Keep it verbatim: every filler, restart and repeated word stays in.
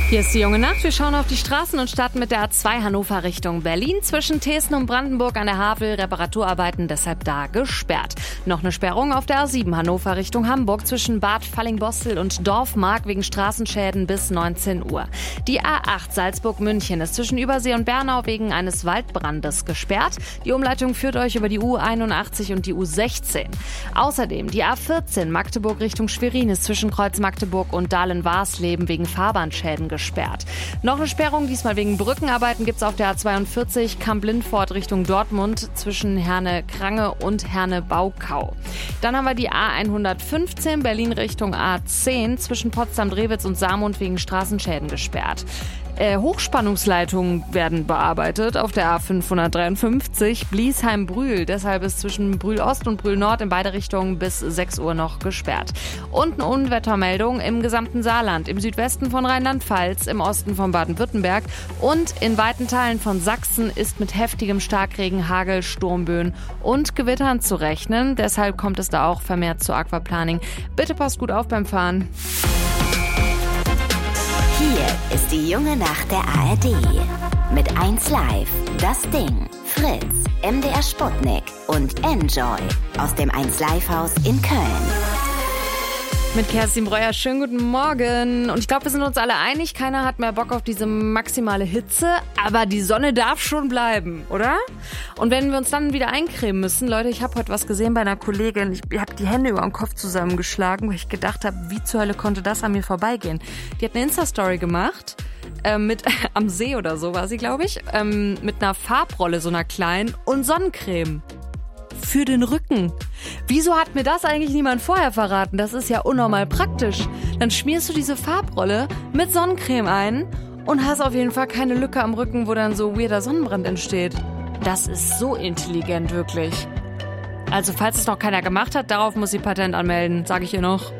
Hier ist die junge Nacht. Wir schauen auf die Straßen und starten mit der A zwei Hannover Richtung Berlin. Zwischen Thesen und Brandenburg an der Havel Reparaturarbeiten deshalb da gesperrt. Noch eine Sperrung auf der A sieben Hannover Richtung Hamburg zwischen Bad Fallingbostel und Dorfmark wegen Straßenschäden bis neunzehn Uhr. Die A acht Salzburg-München ist zwischen Übersee und Bernau wegen eines Waldbrandes gesperrt. Die Umleitung führt euch über die U einundachtzig und die U sechzehn. Außerdem die A vierzehn Magdeburg Richtung Schwerin ist zwischen Kreuz Magdeburg und Dahlen-Warsleben wegen Fahrbahnschäden gesperrt. Gesperrt. Noch eine Sperrung, diesmal wegen Brückenarbeiten, gibt es auf der A zweiundvierzig Kamp-Lindfort Richtung Dortmund zwischen Herne-Krange und Herne-Baukau. Dann haben wir die A hundertfünfzehn Berlin Richtung A zehn zwischen Potsdam-Drewitz und Saarmund wegen Straßenschäden gesperrt. Äh, Hochspannungsleitungen werden bearbeitet auf der A fünfhundertdreiundfünfzig Bliesheim-Brühl. Deshalb ist zwischen Brühl-Ost und Brühl-Nord in beide Richtungen bis sechs Uhr noch gesperrt. Und eine Unwettermeldung im gesamten Saarland, im Südwesten von Rheinland-Pfalz, im Osten von Baden-Württemberg und in weiten Teilen von Sachsen ist mit heftigem Starkregen, Hagel, Sturmböen und Gewittern zu rechnen. Deshalb kommt es da auch vermehrt zu Aquaplaning. Bitte passt gut auf beim Fahren. Hier ist die junge Nacht der A R D. Mit eins Live, Das Ding, Fritz, M D R Sputnik und Enjoy aus dem eins Live Haus in Köln. Mit Kerstin Breuer, schönen guten Morgen. Und ich glaube, wir sind uns alle einig, keiner hat mehr Bock auf diese maximale Hitze, aber die Sonne darf schon bleiben, oder? Und wenn wir uns dann wieder eincremen müssen, Leute, ich habe heute was gesehen bei einer Kollegin, ich habe die Hände über den Kopf zusammengeschlagen, weil ich gedacht habe, wie zur Hölle konnte das an mir vorbeigehen? Die hat eine Insta-Story gemacht, äh, mit am See oder so war sie, glaube ich, ähm, mit einer Farbrolle, so einer kleinen und Sonnencreme. Für den Rücken. Wieso hat mir das eigentlich niemand vorher verraten? Das ist ja unnormal praktisch. Dann schmierst du diese Farbrolle mit Sonnencreme ein und hast auf jeden Fall keine Lücke am Rücken, wo dann so weirder Sonnenbrand entsteht. Das ist so intelligent, wirklich. Also falls es noch keiner gemacht hat, darauf muss sie Patent anmelden, sage ich ihr noch.